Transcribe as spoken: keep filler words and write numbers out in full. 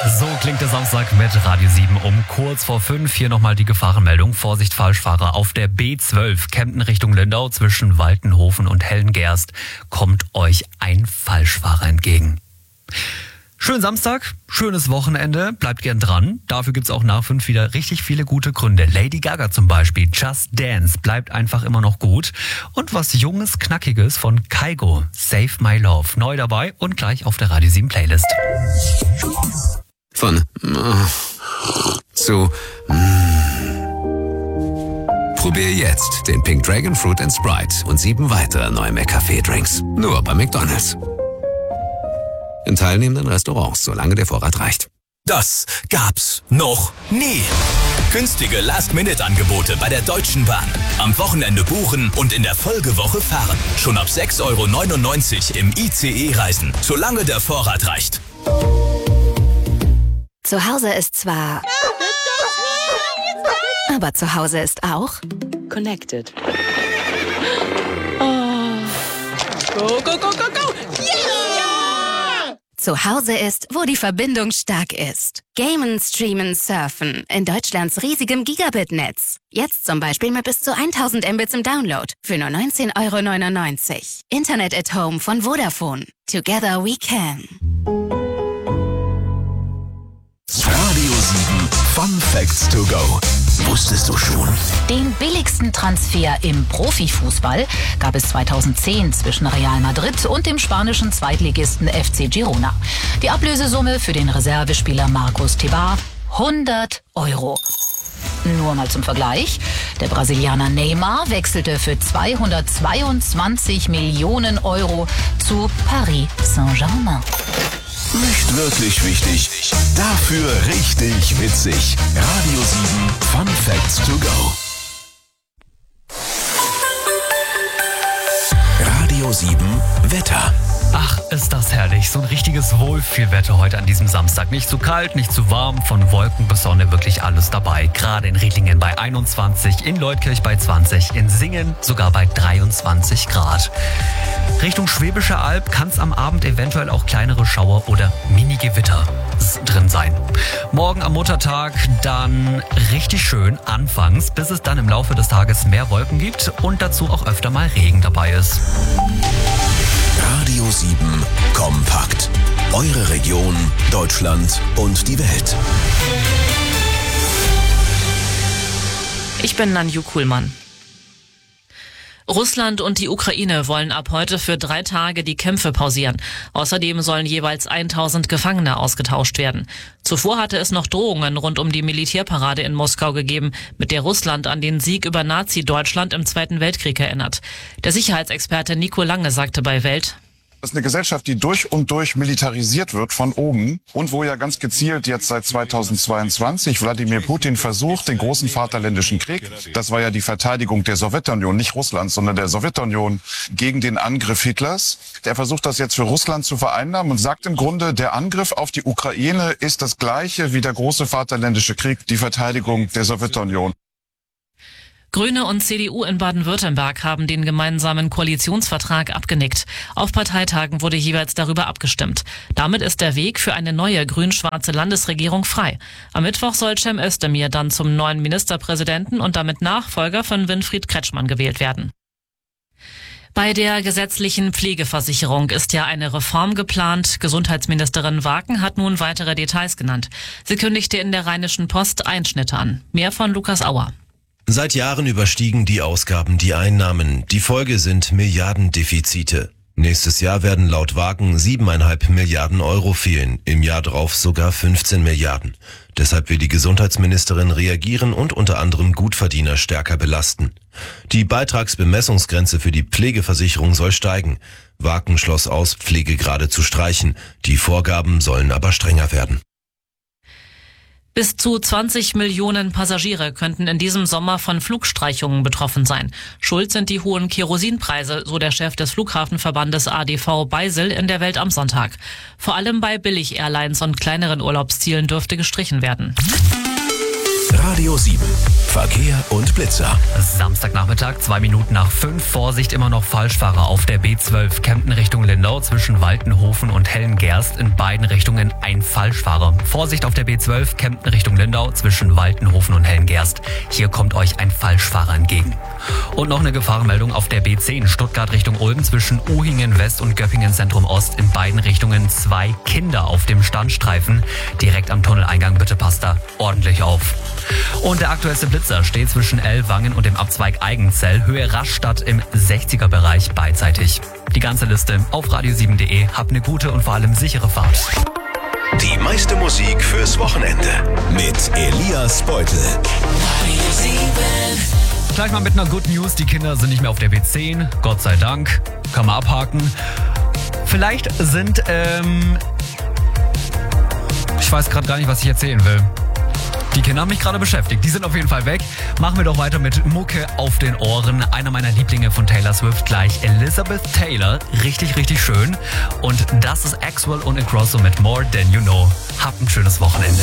So klingt der Samstag mit Radio sieben um kurz vor fünf. Hier nochmal die Gefahrenmeldung. Vorsicht, Falschfahrer. Auf der B zwölf, Kempten Richtung Lindau, zwischen Waltenhofen und Hellengerst, kommt euch ein Falschfahrer entgegen. Schönen Samstag, schönes Wochenende, bleibt gern dran. Dafür gibt's auch nach fünf wieder richtig viele gute Gründe. Lady Gaga zum Beispiel, Just Dance, bleibt einfach immer noch gut. Und was Junges, Knackiges von Kygo, Save My Love, neu dabei und gleich auf der Radio sieben Playlist. Von äh, zu mm. Probier jetzt den Pink Dragon Fruit and Sprite und sieben weitere neue McCafé-Drinks. Nur bei McDonald's. In teilnehmenden Restaurants, solange der Vorrat reicht. Das gab's noch nie. Günstige Last-Minute-Angebote bei der Deutschen Bahn. Am Wochenende buchen und in der Folgewoche fahren. Schon ab sechs Euro neunundneunzig im I C E reisen, solange der Vorrat reicht. Zu Hause ist zwar... aber zu Hause ist auch... Connected. Oh. Go, go, go, go, go! Yeah! Zu Hause ist, wo die Verbindung stark ist. Gamen, streamen, surfen. In Deutschlands riesigem Gigabit-Netz. Jetzt zum Beispiel mit bis zu tausend Mbits im Download. Für nur neunzehn Euro neunundneunzig. Internet at Home von Vodafone. Together we can. Radio sieben Fun Facts to go. Wusstest du schon? Den billigsten Transfer im Profifußball gab es zweitausendzehn zwischen Real Madrid und dem spanischen Zweitligisten F C Girona. Die Ablösesumme für den Reservespieler Marcos Tebar hundert Euro. Nur mal zum Vergleich. Der Brasilianer Neymar wechselte für zweihundertzweiundzwanzig Millionen Euro zu Paris Saint-Germain. Nicht wirklich wichtig, dafür richtig witzig. Radio sieben Fun Facts to go. Radio sieben Wetter. Ach, ist das herrlich. So ein richtiges Wohlfühlwetter heute an diesem Samstag. Nicht zu kalt, nicht zu warm, von Wolken bis Sonne wirklich alles dabei. Gerade in Rietlingen bei einundzwanzig, in Leutkirch bei zwanzig, in Singen sogar bei dreiundzwanzig Grad. Richtung Schwäbische Alb kann es am Abend eventuell auch kleinere Schauer oder Mini-Gewitter drin sein. Morgen am Muttertag dann richtig schön anfangs, bis es dann im Laufe des Tages mehr Wolken gibt und dazu auch öfter mal Regen dabei ist. Radio sieben Kompakt. Eure Region, Deutschland und die Welt. Ich bin Nanju Kuhlmann. Russland und die Ukraine wollen ab heute für drei Tage die Kämpfe pausieren. Außerdem sollen jeweils tausend Gefangene ausgetauscht werden. Zuvor hatte es noch Drohungen rund um die Militärparade in Moskau gegeben, mit der Russland an den Sieg über Nazi-Deutschland im Zweiten Weltkrieg erinnert. Der Sicherheitsexperte Nico Lange sagte bei Welt: Das ist eine Gesellschaft, die durch und durch militarisiert wird von oben und wo ja ganz gezielt jetzt seit zweitausendzweiundzwanzig Wladimir Putin versucht, den großen Vaterländischen Krieg, das war ja die Verteidigung der Sowjetunion, nicht Russlands, sondern der Sowjetunion gegen den Angriff Hitlers. Der versucht das jetzt für Russland zu vereinnahmen und sagt im Grunde, der Angriff auf die Ukraine ist das gleiche wie der große Vaterländische Krieg, die Verteidigung der Sowjetunion. Grüne und C D U in Baden-Württemberg haben den gemeinsamen Koalitionsvertrag abgenickt. Auf Parteitagen wurde jeweils darüber abgestimmt. Damit ist der Weg für eine neue grün-schwarze Landesregierung frei. Am Mittwoch soll Cem Özdemir dann zum neuen Ministerpräsidenten und damit Nachfolger von Winfried Kretschmann gewählt werden. Bei der gesetzlichen Pflegeversicherung ist ja eine Reform geplant. Gesundheitsministerin Waken hat nun weitere Details genannt. Sie kündigte in der Rheinischen Post Einschnitte an. Mehr von Lukas Auer. Seit Jahren überstiegen die Ausgaben die Einnahmen. Die Folge sind Milliardendefizite. Nächstes Jahr werden laut Wagen siebeneinhalb Milliarden Euro fehlen, im Jahr drauf sogar fünfzehn Milliarden. Deshalb will die Gesundheitsministerin reagieren und unter anderem Gutverdiener stärker belasten. Die Beitragsbemessungsgrenze für die Pflegeversicherung soll steigen. Wagen schloss aus, Pflegegrade zu streichen. Die Vorgaben sollen aber strenger werden. Bis zu zwanzig Millionen Passagiere könnten in diesem Sommer von Flugstreichungen betroffen sein. Schuld sind die hohen Kerosinpreise, so der Chef des Flughafenverbandes A D V Beisel in der Welt am Sonntag. Vor allem bei Billig-Airlines und kleineren Urlaubszielen dürfte gestrichen werden. Radio sieben Verkehr und Blitzer. Samstagnachmittag, zwei Minuten nach fünf. Vorsicht, immer noch Falschfahrer auf der B zwölf. Kempten Richtung Lindau zwischen Waltenhofen und Hellengerst. In beiden Richtungen ein Falschfahrer. Vorsicht auf der B zwölf, Kempten Richtung Lindau zwischen Waltenhofen und Hellengerst. Hier kommt euch ein Falschfahrer entgegen. Und noch eine Gefahrenmeldung auf der B zehn. Stuttgart Richtung Ulm zwischen Uhingen West und Göppingen Zentrum Ost. In beiden Richtungen zwei Kinder auf dem Standstreifen. Direkt am Tunneleingang, bitte passt da ordentlich auf. Und der aktuellste Blitzer steht zwischen Ellwangen und dem Abzweig Eigenzell, Höhe Rastatt im sechziger Bereich beidseitig. Die ganze Liste auf radio sieben punkt de. Habt eine gute und vor allem sichere Fahrt. Die meiste Musik fürs Wochenende mit Elias Beutel. Radio sieben. Gleich mal mit einer Good News. Die Kinder sind nicht mehr auf der B zehn. Gott sei Dank. Kann man abhaken. Vielleicht sind, ähm... ich weiß gerade gar nicht, was ich erzählen will. Die Kinder haben mich gerade beschäftigt. Die sind auf jeden Fall weg. Machen wir doch weiter mit Mucke auf den Ohren. Einer meiner Lieblinge von Taylor Swift gleich. Elizabeth Taylor. Richtig, richtig schön. Und das ist Axwell und Ingrosso mit More Than You Know. Habt ein schönes Wochenende.